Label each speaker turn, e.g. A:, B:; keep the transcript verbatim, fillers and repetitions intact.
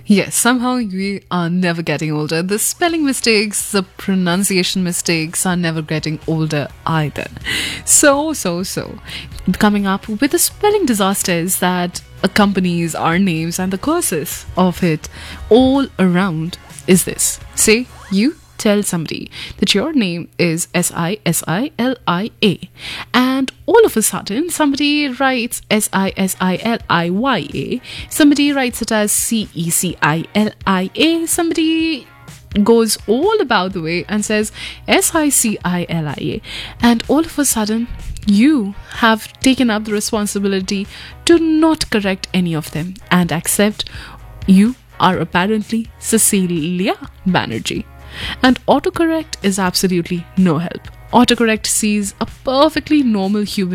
A: Yes, somehow we are never getting older. The spelling mistakes, the pronunciation mistakes are never getting older either. So, so, so. Coming up with the spelling disasters that accompanies our names and the curses of it all around is this. Say, you tell somebody that your name is S I S I L I A, and all of a sudden somebody writes S I S I L I Y A, somebody writes it as C E C I L I A, somebody goes all about the way and says S I C I L I A, and all of a sudden you have taken up the responsibility to not correct any of them and accept you are apparently Cecilia Banerjee. And autocorrect is absolutely no help. Autocorrect sees a perfectly normal human